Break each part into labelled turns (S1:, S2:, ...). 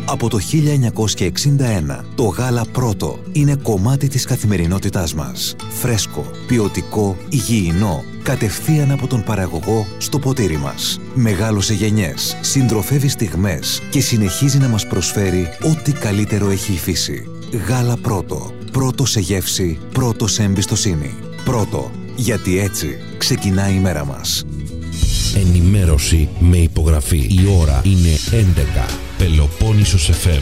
S1: Από το 1961, το γάλα Πρώτο είναι κομμάτι της καθημερινότητάς μας. Φρέσκο, ποιοτικό, υγιεινό, κατευθείαν από τον παραγωγό στο ποτήρι μας. Μεγάλωσε γενιές, συντροφεύει στιγμές και συνεχίζει να μας προσφέρει ό,τι καλύτερο έχει η φύση. Γάλα Πρώτο. Πρώτο σε γεύση, πρώτο σε εμπιστοσύνη. Πρώτο, γιατί έτσι ξεκινάει η μέρα μας.
S2: Ενημέρωση με υπογραφή. Η ώρα είναι 11. Πελοπόννησος FM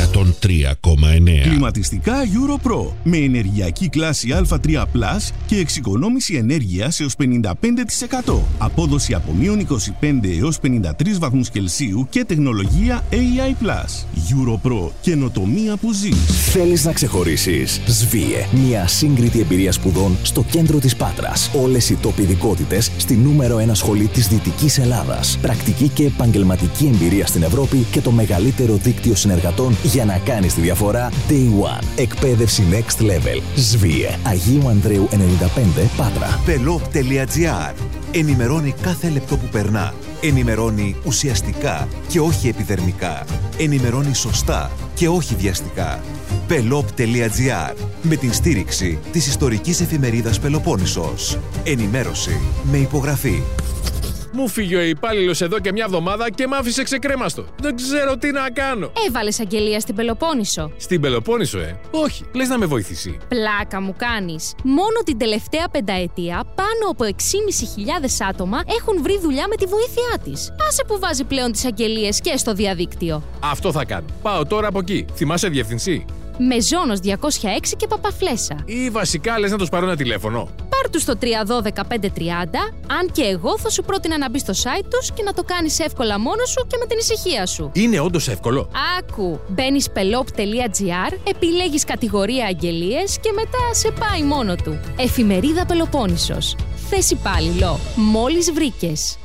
S2: 103,9.
S3: Κλιματιστικά EuroPro με ενεργειακή κλάση Α3+ και εξοικονόμηση ενέργειας έως 55%. Απόδοση από -25 έως 53 βαθμούς Κελσίου και τεχνολογία AI+. EuroPro, καινοτομία που ζει.
S4: Θέλεις να ξεχωρίσεις? Σβίε. Μια ασύγκριτη εμπειρία σπουδών στο κέντρο της Πάτρας. Όλες οι top ειδικότητες στη νούμερο 1 σχολή της Δυτικής Ελλάδας. Πρακτική και επαγγελματική εμπειρία στην Ευρώπη και το μεγαλύτερο δίκτυο συνεργατών για να κάνεις τη διαφορά Day One. Εκπαίδευση Next Level. Σβίε. Αγίου Ανδρέου 95, Πάτρα.
S1: Pelop.gr. Ενημερώνει κάθε λεπτό που περνά. Ενημερώνει ουσιαστικά και όχι επιδερμικά. Ενημερώνει σωστά και όχι βιαστικά. Pelop.gr. Με την στήριξη της ιστορικής εφημερίδας Πελοπόννησος. Ενημέρωση με υπογραφή.
S5: Μου φύγει ο υπάλληλος εδώ και μια εβδομάδα και μ' άφησε ξεκρέμαστο. Δεν ξέρω τι να κάνω.
S6: Έβαλες αγγελία στην Πελοπόννησο?
S5: Στην Πελοπόννησο, Όχι. Λες να με βοηθήσει?
S6: Πλάκα μου κάνεις. Μόνο την τελευταία πενταετία πάνω από 6.500 άτομα έχουν βρει δουλειά με τη βοήθειά της. Άσε που βάζει πλέον τις αγγελίες και στο διαδίκτυο.
S5: Αυτό θα κάνω. Πάω τώρα από εκεί. Θυμάσαι διευθυνσή?
S6: Μεζόνος 206 και Παπαφλέσσα.
S5: Ή βασικά λες να τους πάρω ένα τηλέφωνο?
S6: Πάρ' τους στο 312-530, αν και εγώ θα σου πρότεινα να μπεις στο site τους και να το κάνεις εύκολα μόνος σου και με την ησυχία σου.
S5: Είναι όντως εύκολο?
S6: Άκου, μπαίνεις pelop.gr, επιλέγεις κατηγορία αγγελίες και μετά σε πάει μόνο του. Εφημερίδα Πελοπόννησος. Θες υπάλληλο, μόλις βρήκες.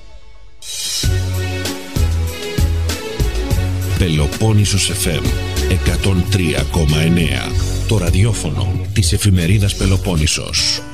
S2: Πελοπόννησος FM 103,9. Το ραδιόφωνο της εφημερίδας Πελοπόννησος.